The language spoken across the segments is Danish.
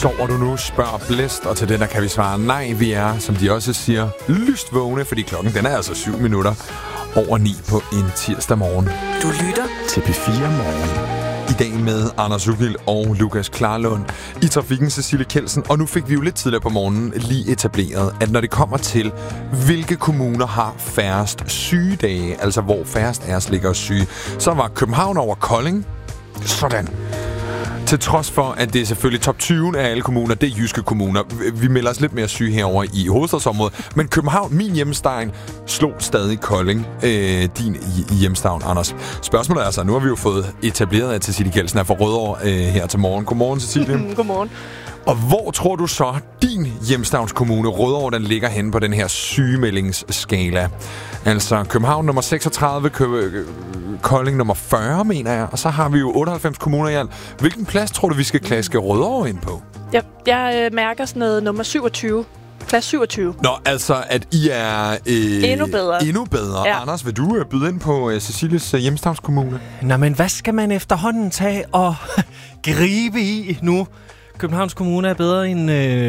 Sover du nu, spørger Blæst, og til den der kan vi svare nej, vi er, som de også siger, lyst vågne, fordi klokken den er altså 7 minutter over 9 på en tirsdag morgen. Du lytter til P4 Morgen. I dag med Anders Ugild og Lukas Klarlund. I trafikken Cecilie Kjeldsen. Og nu fik vi jo lidt tidligere på morgenen lige etableret, at når det kommer til, hvilke kommuner har færrest sygedage, altså hvor færrest af os ligger syge, så var København over Kolding. Sådan. Til trods for, at det er selvfølgelig top 20 af alle kommuner, det er jyske kommuner. Vi melder os lidt mere syge herover i hovedstadsområdet. Men København, min hjemstavn, slog stadig Kolding, din hjemstavn, Anders. Spørgsmålet er altså, nu har vi jo fået etableret, at Cecilie Kjeldsen er fra Rødovre her til morgen. Godmorgen, Cecilie. Godmorgen. Og hvor tror du så, din hjemstavnskommune Rødovre, den ligger henne på den her sygemeldingsskala? Altså København nummer 36, Kolding nummer 40, mener jeg. Og så har vi jo 98 kommuner i alt. Hvilken plads tror du, vi skal klaske Rødovre ind på? Jeg mærker sådan noget nummer 27. Plads 27. Nå, altså at I er endnu bedre. Endnu bedre. Ja. Anders, vil du byde ind på Cecilies hjemstavnskommune? Nå, men hvad skal man efterhånden tage og gribe i nu? Københavns Kommune er bedre end...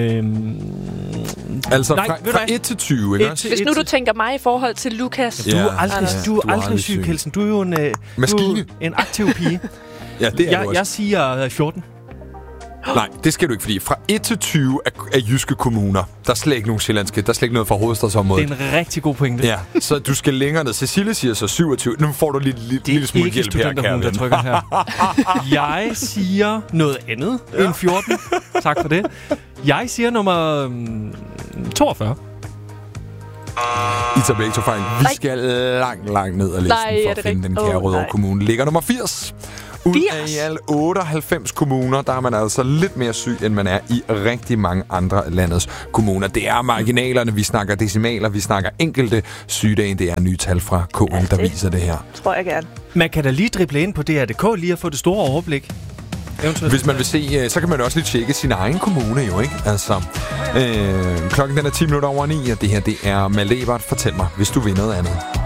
Altså fra 1 til 20, ikke? Hvis nu du tænker mig i forhold til Lukas. Du er aldrig syg, Kjeldsen. Du er jo en aktiv pige. Ja, det er jeg siger 14. Nej, det skal du ikke, fordi fra 1 til 20 er jyske kommuner. Der er slet ikke nogen sjællandske. Der er slet ikke noget fra hovedstadsområdet. Det er en rigtig god pointe. Ja, så du skal længere ned. Cecilie siger så 27. Nu får du lille smule hjælp her, kære ven. Der trykker her. Jeg siger noget andet end 14. Tak for det. Jeg siger nummer 42. I tager begge to fejl. Vi skal langt ned ad listen for at finde den kære Rødovre Kommune. Ligger nummer 80. Ud af i alle 98 kommuner, der er man altså lidt mere syg, end man er i rigtig mange andre landets kommuner. Det er marginalerne, vi snakker decimaler, vi snakker enkelte sygedage. Det er nye tal fra KL, der viser det her. Tror jeg gerne. Man kan da lige drible ind på DR.dk lige at få det store overblik. Hvis man vil se, så kan man også lige tjekke sin egen kommune jo, ikke? Altså, klokken den er 10 minutter over 9, og det her, det er Malebert. Fortæl mig, hvis du vil noget andet.